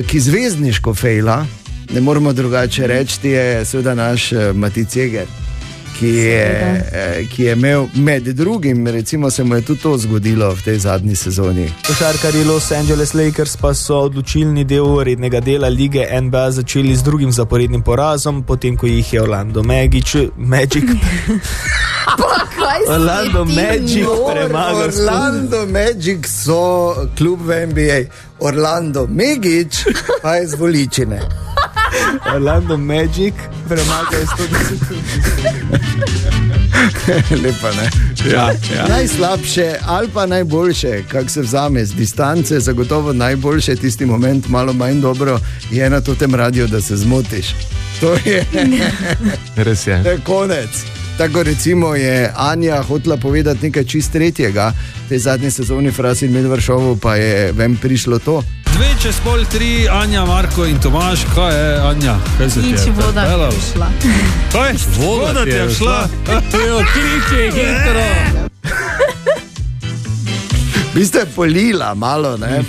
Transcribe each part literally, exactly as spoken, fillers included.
ki zvezdniško fejla, ne moremo drugače reči, je seveda naš Matic Jeger, ki je, ki je imel med drugim, recimo se mu je tudi to zgodilo v tej zadnji sezoni. Košarkarji Los Angeles Lakers pa so odločilni del rednega dela lige N B A začeli z drugim zaporednim porazom, potem ko jih je Orlando Magic, Magic Orlando Magic premagal. Orlando Magic so klub v N B A, Orlando Magic pa je z Voličine. Orlando Magic premagal sto deset. Lepa, ne? Ja, ja. Najslabše ali pa najboljše, kak se vzame z distance, zagotovo najboljše, tisti moment malo manj dobro je na tem radiju, da se zmotiš. To je, res je. To je konec. Tako recimo je Anja hotela povedati nekaj čist tretjega, te zadnje sezoni Fras in Medvršovu pa je vem prišlo to. Dve čez pol tri, Anja, Marko in Tomaž, kaj je Anja? Kaj se ti je? Nič, voda ti je šla. Kaj? Voda ti je šla? Jo, kliče, hitro. Vi ste polila malo, ne?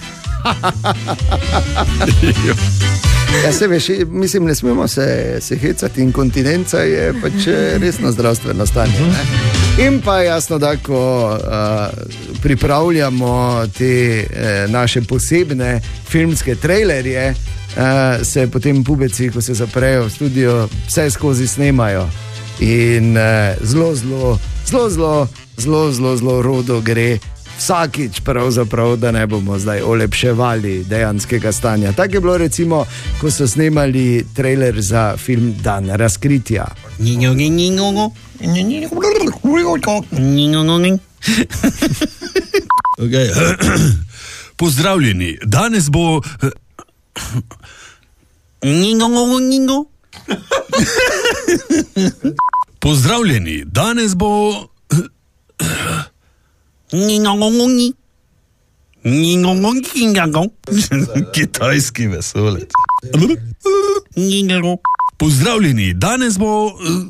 Ja, se veš, mislim, ne smemo se, se hecati, inkontinenca je pač resno zdravstveno stanje, ne? In pa jasno, da ko uh, pripravljamo te uh, naše posebne filmske trailerje, uh, se potem pubeci, ko se zaprejo v studio, vse skozi snemajo. In uh, zelo, zelo, zelo, zelo, zelo, zelo, zelo rodo gre vsakič pravzaprav, da ne bomo zdaj olepševali dejanskega stanja. Tako je bilo recimo, ko so snemali trailer za film Dan razkritja. Okay. Pozdravljeni, danes bo... Pozdravljeni, danes bo... Kitajski vesolec. Pozdravljeni, danes bo...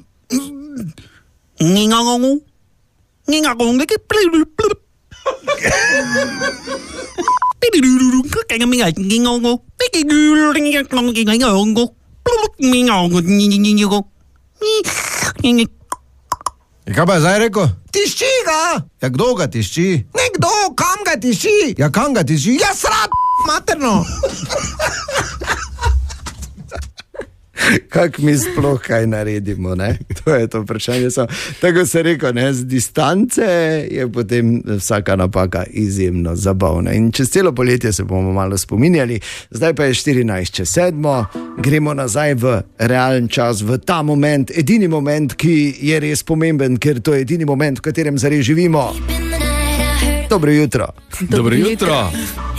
Kaj pa je zdaj rekel? Tišči ga! Ja, kdo ga tišči? Nekdo, kam ga tišči? Ja, kam ga tišči? Ja, srad, materno! Kak mi sploh kaj naredimo, ne? To je to vprašanje. Tako se reko, ne? Z distance je potem vsaka napaka izjemno zabavna. In čez celo poletje se bomo malo spominjali. Zdaj pa je štirinajst čez sedmo, gremo nazaj v realen čas, v ta moment, edini moment, ki je res pomemben, ker to je edini moment, v katerem zares živimo. Dobro jutro. Dobro jutro.